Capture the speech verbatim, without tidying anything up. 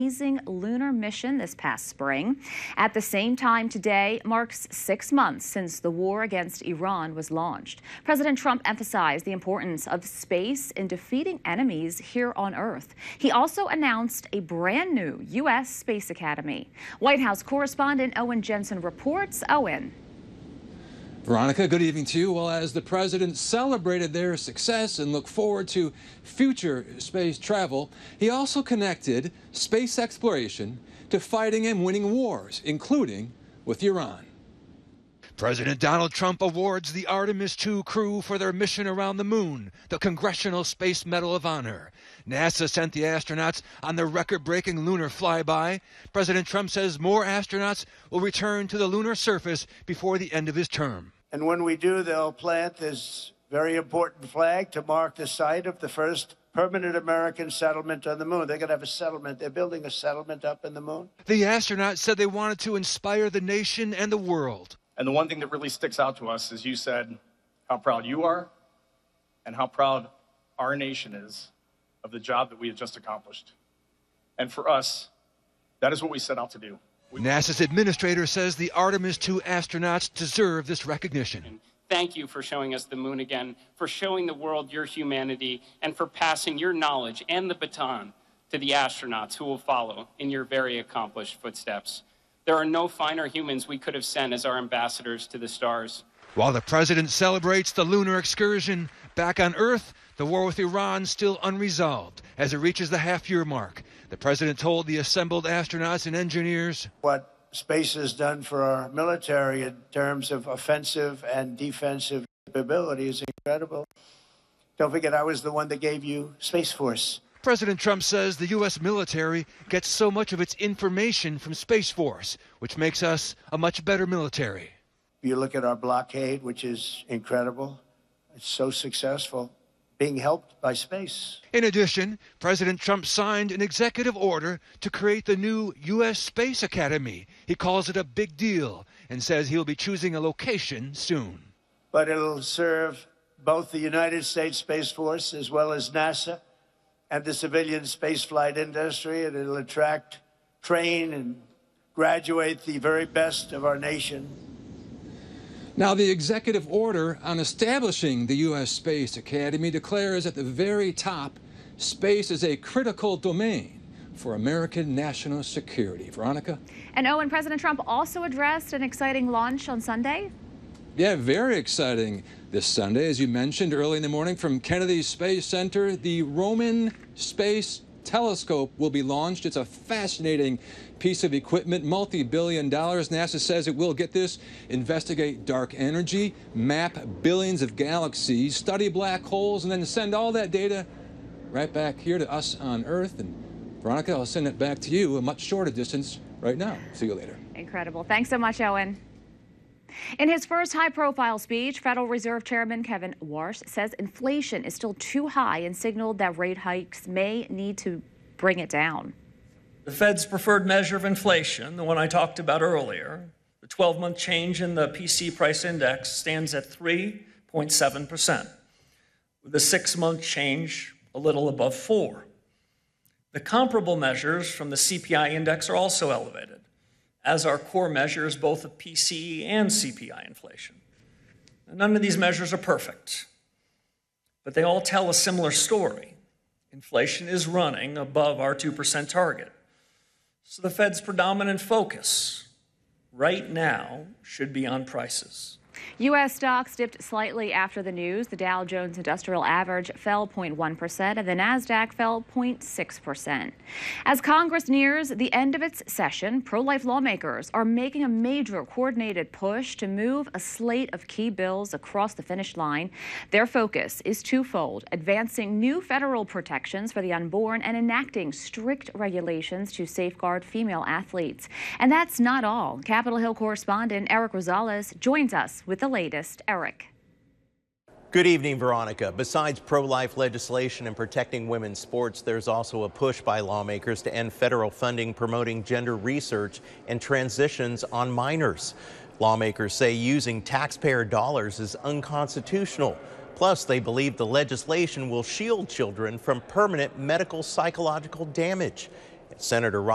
amazing lunar mission this past spring. At the same time, today marks six months since the war against Iran was launched. President Trump emphasized the importance of space in defeating enemies here on Earth. He also announced a brand new U S Space Academy. White House correspondent Owen Jensen reports. Owen. Veronica, good evening to you. Well, as the president celebrated their success and looked forward to future space travel, he also connected space exploration to fighting and winning wars, including with Iran. President Donald Trump awards the Artemis two crew for their mission around the moon, the Congressional Space Medal of Honor. NASA sent the astronauts on the record-breaking lunar flyby. President Trump says more astronauts will return to the lunar surface before the end of his term. And when we do, they'll plant this very important flag to mark the site of the first permanent American settlement on the moon. They're going to have a settlement. They're building a settlement up in the moon. The astronauts said they wanted to inspire the nation and the world. And the one thing that really sticks out to us is you said how proud you are and how proud our nation is of the job that we have just accomplished. And for us, that is what we set out to do. We NASA's administrator says the Artemis two astronauts deserve this recognition. Thank you for showing us the moon again, for showing the world your humanity, and for passing your knowledge and the baton to the astronauts who will follow in your very accomplished footsteps. There are no finer humans we could have sent as our ambassadors to the stars. While the president celebrates the lunar excursion, back on Earth, the war with Iran still unresolved as it reaches the half-year mark. The president told the assembled astronauts and engineers, what space has done for our military in terms of offensive and defensive capability is incredible. Don't forget, I was the one that gave you Space Force. President Trump says the U S military gets so much of its information from Space Force, which makes us a much better military. You look at our blockade, which is incredible. It's so successful, being helped by space. In addition, President Trump signed an executive order to create the new U S Space Academy. He calls it a big deal and says he'll be choosing a location soon. But it'll serve both the United States Space Force as well as NASA and the civilian spaceflight industry, and it'll attract, train, and graduate the very best of our nation. Now, the executive order on establishing the U S Space Academy declares at the very top, space is a critical domain for American national security. Veronica? And Owen, President Trump also addressed an exciting launch on Sunday. Yeah, very exciting this Sunday. As you mentioned early in the morning from Kennedy Space Center, the Roman Space Telescope will be launched. It's a fascinating piece of equipment, multi-billion dollars. NASA says it will, get this, investigate dark energy, map billions of galaxies, study black holes, and then send all that data right back here to us on Earth. And Veronica, I'll send it back to you a much shorter distance right now. See you later. Incredible. Thanks so much, Owen. In his first high-profile speech, Federal Reserve Chairman Kevin Warsh says inflation is still too high and signaled that rate hikes may need to bring it down. The Fed's preferred measure of inflation, the one I talked about earlier, the twelve-month change in the P C price index stands at three point seven percent, with the six-month change a little above four. The comparable measures from the C P I index are also elevated, as are core measures both of P C E and C P I inflation. None of these measures are perfect, but they all tell a similar story. Inflation is running above our two percent target. So the Fed's predominant focus right now should be on prices. U S stocks dipped slightly after the news. The Dow Jones Industrial Average fell zero point one percent and the Nasdaq fell zero point six percent. As Congress nears the end of its session, pro-life lawmakers are making a major coordinated push to move a slate of key bills across the finish line. Their focus is twofold: advancing new federal protections for the unborn and enacting strict regulations to safeguard female athletes. And that's not all. Capitol Hill correspondent Eric Rosales joins us with the latest. Eric. Good evening, Veronica. Besides pro-life legislation and protecting women's sports, there's also a push by lawmakers to end federal funding promoting gender research and transitions on minors. Lawmakers say using taxpayer dollars is unconstitutional. Plus, they believe the legislation will shield children from permanent medical psychological damage. Senator